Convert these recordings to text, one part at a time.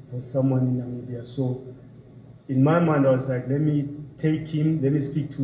for someone in Namibia. So in my mind, I was like, let me take him to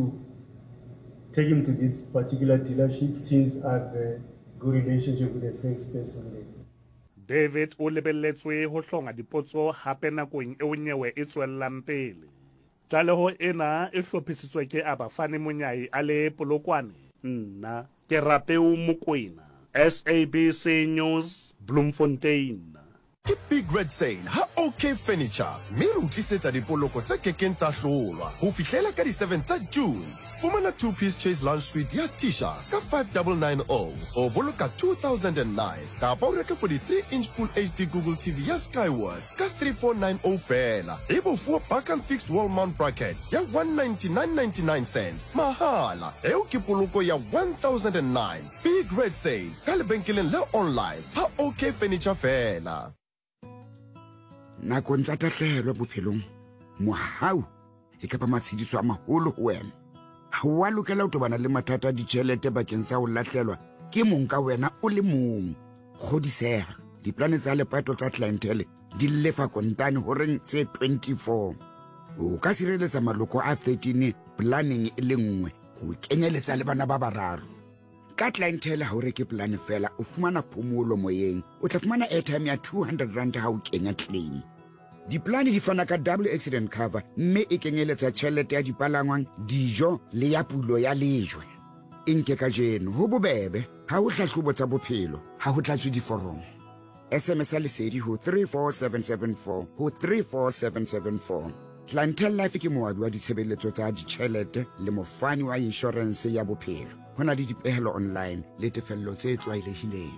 this particular dealership since I have a good relationship with the salesperson there. David o lebelletswe ho hlonga dipotso hape nakong eo nyewe e tswellang pele. Tlaleho ena e hlophisitswe ke Abafani Monyai a le Polokwane. Nna ke Rapeu Mokoena, SABC News, Bloemfontein. Ke Big Red Sale ha OK Furniture mme re utlisetsa dipoloko tse kekeng tsa hlolwa ho fihlela ka di 7 tsa June. Fumana 2-piece Chase Lounge Suite ya Tisha ka 5990 o boloka 2009 kapa o reke for the 3-inch Full HD Google TV ya Skyworth ka 3490 fela. Ebo fuwa back and fixed wall mount bracket ya 199.99 cents mahala. Eo ke poloko ya 1009. Big Red Sale ka lebenkeleng le online ha OK Furniture fela. Nakong tsa tahlehelo bophelong mohau e ka ba matshediso a maholo ho wena. Ha wa lokela ho tobana le mathata a ditjhelete bakeng sa ho lahlelwa ke mong ka wena o le mong. Kgodiseha diplane tsa lepato tsa clientele di lefa kontane ho reng tse 24. O ka sireletsa maloko a 13 planning e le nngwe ho kenyeletsa le bana ba bararo. Ka clientele ha o reke plan fela o fumana phomolo moyeng, o tla fumana airtime ya 200 rand ha o kenya claim. Diplane di fana ka double accident cover mme e kenyeletsa tjhelete ya dipalangwang, dijo le ya pulo ya lejwe. Inke ka jeno ho bobebe ha o hlahlobo tsa bophelo ha ho tlatswe diforomo. SMS lesedi ho 34774 ho 34774. Clientele Life ke moabi wa ditshebeletso tsa ditjhelete le mofani wa insurance ya bophelo. Hona le dipehelo online le tefello tse tlwaelehileng.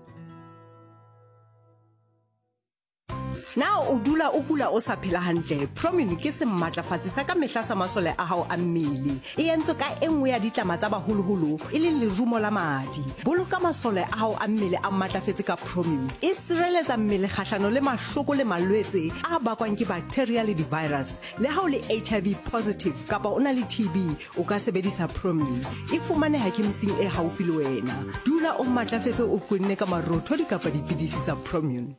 Now o dula o kula o sa phela hantle. Promin ke sematlafatsi sa ka mehla sa masole a hao a mmele. E entse ka enngwe ya ditlama tsa baholoholo e leng lerumo la madi. Boloka masole a hao a mmele a matlafetse ka Promin. E sireletsa mmele kgahlano le mahloko le malwetse a bakwang ke bacteria le di-virus. Le ha o le HIV positive kapa o na le TB, o ka sebedisa Promin. E fumaneha kemising e haufi le wena. Dula o matlafetse o kwenne ka marothodi kapa dipidisi tsa Promin.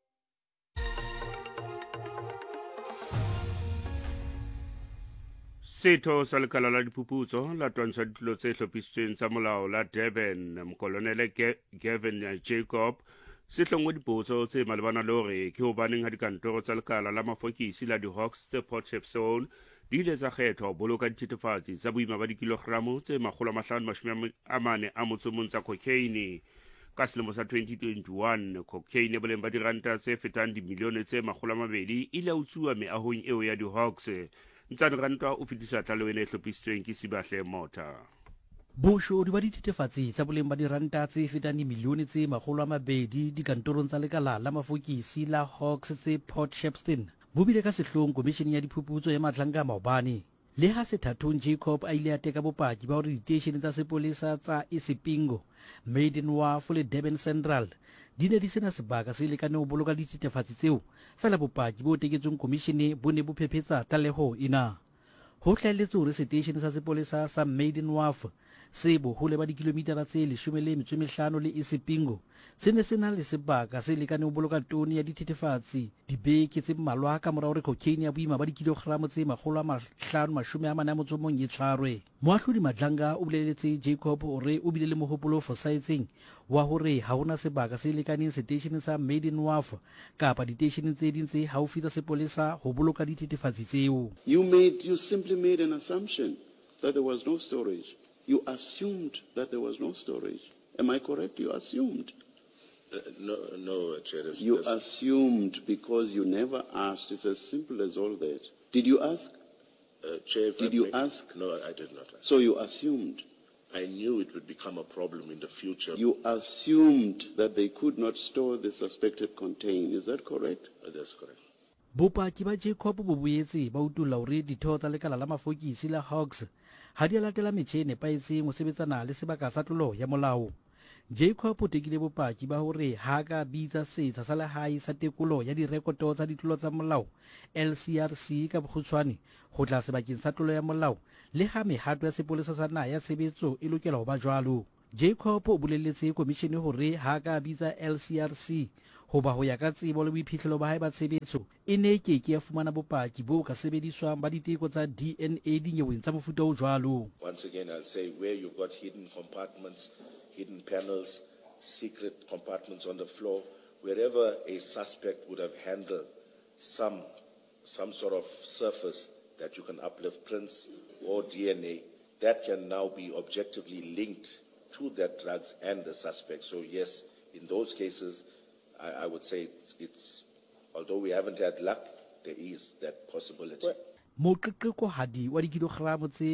Setho sa lekala la diphuputso la twantsha ditulo tse hlophisitsweng tsa molao la Durban, Mokolonele Gavin Jacob se hlongwe dipotso tse malebana le hore ke hobaneng ha dikantoro tsa lekala la mafokisi la di-Hawks tse Port Shepstone di ile tsa kgethwa ho boloka dithethefatsi tsa boima ba dikilogramo tse 540 tsa cocaine. Ka selemo sa 2021 cocaine e boleng ba diranta tse fetang dimilione tse 200 ile utsuwa meahong eo ya di-Hawks. Ntsane rantwa o fetisa tlalewene e hlophisitsweng ke Sibahle Mota. Boshodu ba dithethefatsi tsa boleng ba diranta tse fetang dimilione tse 200 dikantorong tsa lekala la mafokisi la Hawks tse Port Shepstone bo bile ka sehlong komishene ya diphuputso ya Mahlanka Maobane. Le ha Sethathong Jacob a ile a teka bopaki ba hore diteishene tsa sepolesa tsa Isipingo, Maiden Wharf le Durban Central di ne di sena sebaka se lekaneng ho boloka dithethefatsi tseo, fela bopaki bo teketsweng komishene bo ne bo phephetsa tlaleho ena. Ho hlahelletse hore seteishene sa sepolesa sa Maiden Wharf se bohole ba dikilomitara tse 15 le Isipingo se ne se na le sebaka se lekaneng ho boloka tone ya dithethefatsi dibeke tse mmalwa ka mora hore cocaine ya boima ba dikilogramo tse 541 e tshwarwe. Moahlodi Mahlanka o boleletse Jacob hore o bile le mohopolo fosahetseng wa hore ha hona sebaka se lekaneng seteisheneng sa Maiden Wharf kapa diteisheneng tse ding tse haufi tsa sepolesa ho boloka dithethefatsi tseo. You simply made an assumption that there was no storage. You assumed that there was no storage. Am I correct? You assumed. No, Chair. You assumed because you never asked. It's as simple as all that. Did you ask? Chair, did you ask? No, I did not. So you assumed. I knew it would become a problem in the future. You assumed that they could not store the suspected contain. Is that correct? That's correct. Bopaki ba Jacob bo boetse ba utulla hore ditho tsa lekala la mafokisi la Hawks ha di latela metjhene paetseng ho sebetsana le sebaka sa tlolo ya molao. Jacob o tekile bopaki ba hore ha ka bitsa setsha sa lehae sa tekolo ya direkoto tsa ditlolo tsa molao LCRC ka bokgutshwane ho tla sebakeng sa tlolo ya molao le ha mehato ya sepolesa sa naha ya tshebetso e lokela ho ba jwalo. Jacob o boleletse komishene hore ha ka bitsa LCRC hoba ho ya ka tsebo le boiphihlelo ba hae ba tshebetso e ne ke ya fumana bopaki bo ka sebediswang ba diteko tsa DNA dinyeweng tsa mofuta o jwalo. Once again, I'll say where you've got hidden compartments, hidden panels, secret compartments on the floor, wherever a suspect would have handled some sort of surface that you can uplift prints or DNA, that can now be objectively linked to that drugs and the suspect. So yes, in those cases, I would say it's although we haven't had luck, there is that possibility. Moqeqekohadi wa dikilogramo tse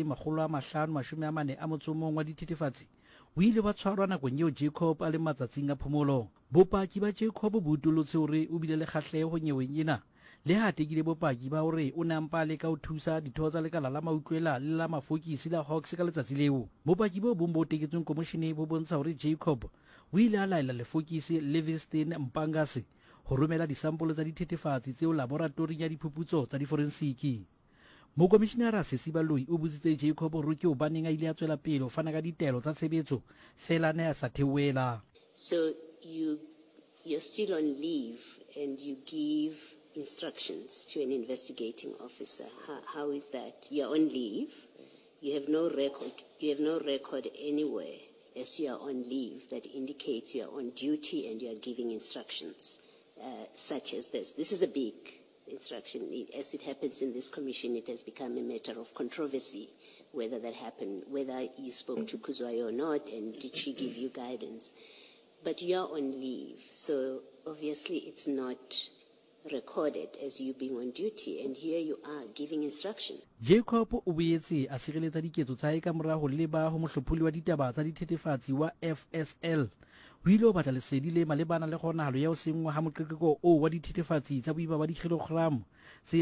541 wa dithethefatsi o ile ba tshwarwa nakong eo Jacob a le matsatsing a phomolo. Bopaki ba Jacob bo utolotse hore o bile le kgahleho nyeweng ena, le ha tekile bopaki ba hore o nampa le ka o thusa ditho tsa lekala la mautlwela le la mafokisi la Hawks ka letsatsi leo. Bopaki bo bong bo teketsweng komishene bo bontsha hore Jacob o ile a laela lefokisi Livingston Mpangase ho romela disampole tsa dithethefatsi tseo laboratoring ya diphuputso tsa di-forensiki. Mokomishenara Sesibaloi o butsitse Jacob hore ke hobaneng a ile a tswela pele ho fana ka ditaelo tsa tshebetso fela ne a sa theohela. So you're still on leave and you give instructions to an investigating officer. How is that? You're on leave. You have no record. You have no record anywhere as you are on leave that indicates you are on duty and you are giving instructions such as this. This is a big instruction. As it happens in this commission, it has become a matter of controversy whether that happened, whether you spoke to Kuzwayo or not, and did she give you guidance. But you're on leave, so obviously it's not recorded as you being on duty, and here you are giving instruction. Jacob o boetse a sireletsa diketso tsa hae ka mora ho leba ho mohlopholi wa ditaba tsa dithethefatsi wa FSL. O ile o batla lesedi le malebana le kgonahalo ya ho sengwa ha moqeqeko o wa dithethefatsi tsa boima ba dikilogramo tse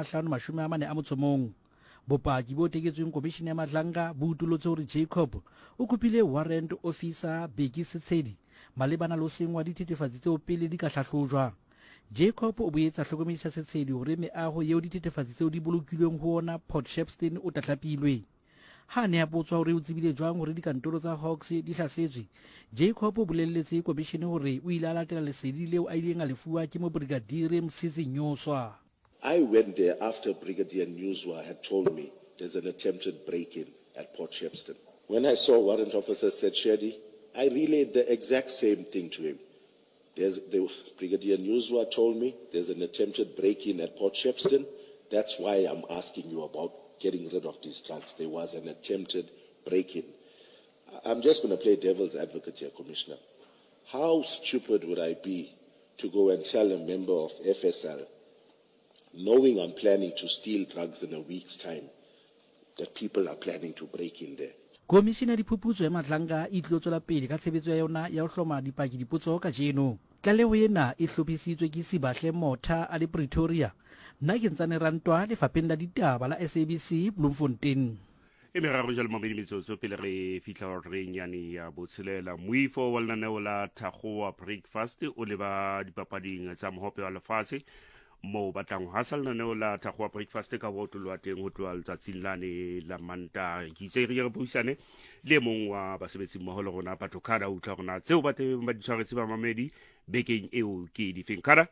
541. Bopaki bo teketsweng komishene ya Madlanga bo utolotse hore Jacob o kopile warrant officer Beki Setshedi malebana le ho sengwa dithethefatsi tseo pele di ka hlahlojwa. Jacob o boetse a hlokomedisa Setshedi hore meaho yeo dithethefatsi tseo di bolokilweng ho ona Port Shepstone o tlatlapilwe. Ha ne a botswa hore o tsebile jwang hore dikantoro tsa Hawks di hlasetswe, Jacob o bolelletse komishene hore o ile a latela lesedi leo a ileng a lefuwa ke mo Brigadier Msisi Nyoswa. I went there after Brigadier Nyuswa had told me there's an attempted break-in at Port Shepstone. When I saw Warrant Officer Setshedi, I relayed the exact same thing to him. Brigadier Nyuswa told me there's an attempted break-in at Port Shepstone. That's why I'm asking you about getting rid of these drugs. There was an attempted break-in. I'm just going to play devil's advocate here, Commissioner. How stupid would I be to go and tell a member of FSL, knowing I'm planning to steal drugs in a week's time, that people are planning to break in there? Komishene ya diphuputso ya Madlanga e tlo tswela pele ka tshebetso ya yona ya ho hloma dipaki dipotso ka jeno. Tlaleho ena e hlophisitswe ke Sibahle Motha a le Pretoria. Nna ke ntsane rantwa lefapheng la ditaba la SABC Bloemfontein. E meraro jalo mabedi metsotso pele re fihla re nyane ya botshelela moifo wa lenaneo la Thakgoa Breakfast o leba dipapading tsa mohope wa lefatshe mo batlang ho hasa lenaneo la Thakgoa Breakfast ka botolo wa teng ho tloa letsatsing lane la Mantaha. Ke itse re buisane le mong wa basebetsi mmoho le rona Batho Khada o tla rona tseo ba teng ba ditshwaretse ba mamedi bekeng eo ke di feng Khada.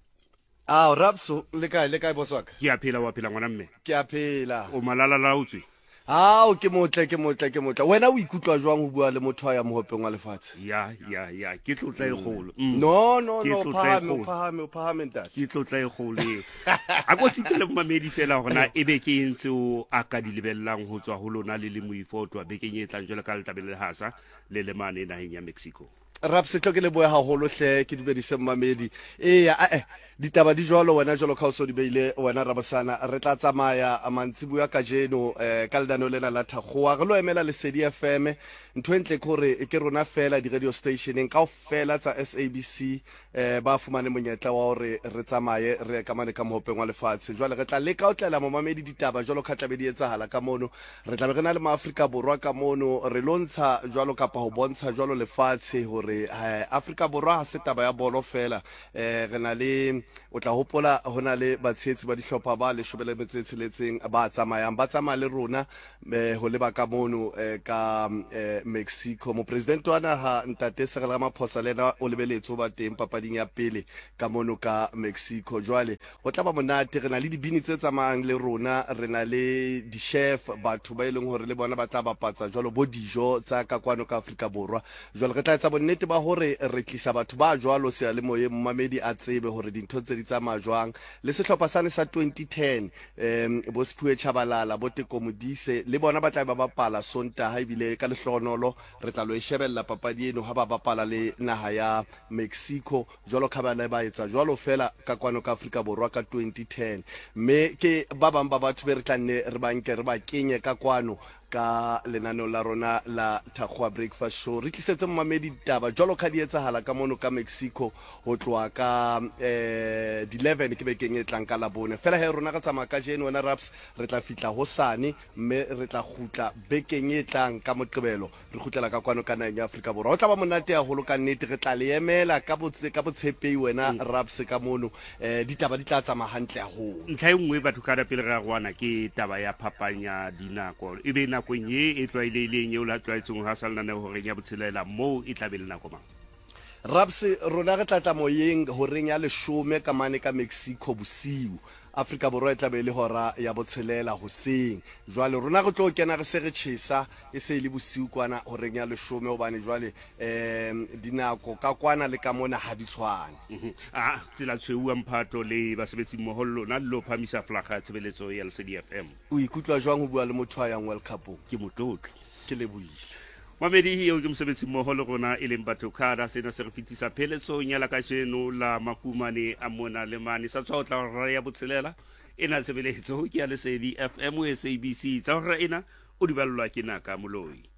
Rapso le kae botswaka? Ke a phela wa phela ngwana mme. Ke a phela. O malala la utswe. Ke motle. Wena o ikutlwa jwang ho bua le motho ya mohopeng wa lefatshe? Ya, ke tlotla e kgolo. No, phahame ntate. Ke tlotla e kgolo. A go tsipele mamedi fela hona ebe ke entse o aka di lebellang ho tswa ho lona le moifo twa bekeng e tlang jwale ka letabele hasa le le mane naheng ya Mexico. Rapse ke le boya haholo hle ke dibedise mamedi ditaba di jwalo wena jwalo ka o so di beile wena Rabasana re tla tsamaya amantsibuya ka jeno ka ledano lena la Thakgoa re lo emela le Sedi FM ntho entle khore ke rona fela di radio stationeng ka ofela tsa SABC ba fumane monyetla wa hore re tsamaye re ka mane ka mohopeng wa lefatshe jwale re tla leka o tlela mo mamedi ditaba jwalo ka tlabe di etsahala ka mono re tla be re na le maAfrika borwa ka mono re lontsha jwalo ka pa ho bontsha jwalo lefatshe hore hore Afrika Borwa ha se taba ya bolo fela re na le o tla hopola hona le batshetsi ba dihlopha ba le shobele metsetseletseng ba tsamaya le rona ho le ba ka mono ka Mexico. Mo president wa naha Ntate Cyril Ramaphosa lena o lebeletse ba teng papading ya pele ka mono ka Mexico. Jwale ho tla ba monate, re na le dibini tse tsamayang le rona, re na le di chef batho ba ileng hore le bona ba tla bapatsa jwalo bo dijo tsa ka kwano ka Afrika Borwa. Jwale re tla etsa bonnete ba hore re tlisa batho ba jwalo se le moyeng mmamedi a tsebe hore dintho tse di tsamaya jwang le sehlopha sane sa 2010 bo Siphiwe Tshabalala bo Teko Modise le bona ba tla ba bapala Sontaha ebile ka lehlonolo re tla lo ishebella papadi eno ha ba bapala le naha ya Mexico jwalo ka ba le ba etsa jwalo fela ka kwano ka Afrika Borwa ka 2010. Me ke ba bang ba batho be re tla nne re ba nke re ba kenye ka kwano ka lenaneo la rona la Thakgoa Breakfast Show. Re tlisetse mmamedi ditaba jwalo ka di etsahala ka mono ka Mexico ho tloa ka 11 ke bekeng e tlang ka Labone. Fela he rona ka tsamaya ka jeno wena Raps re tla fitla hosane mme re tla khutla bekeng e tlang ka Moqebelo re khutlela ka kwano ka nang ya Afrika Borwa. Ho tla ba monate ya holo ka nnete, re tla le emela ka botshepehi wena Raps ka mono ditaba di tla tsamaya hantle haholo. Ntlha e nngwe batho ka pele ra gwana ke taba ya phapanya dinako e be nakong ye e tlwaelehileng eo la tlwaetseng ha salana hore ya botshelela moo e tla be le nako mang. Raps rona re tla moyeng horeng ya 10 ka mane ka Mexico bosiu. Afrika Borwa e tla be le hora ya botshelela hoseng. Jwale rona re tlo kena re se re tjhesa e se le bosiu kwana horeng ya 10 hobane jwale dinako ka kwana le ka mona ha di tshwane. Tsela tshweu Mphato le basebetsi mmoho lona lo phamisa flaga tshebeletso ya LCD FM. O ikutlwa jwang ho bua le motho a yang World Cup? Ke motlotlo, ke lebohile. Mamedi hiyo ke mosebetsi mmoho le rona e leng batho khada sena se re fitisa pheletso nyala ka jeno la makumane a mona le mane sa tsotla ra ya botshelela ena tshebeletso ke ya LCD FM SABC tsa hore ena o di ballwa ke naka moloi.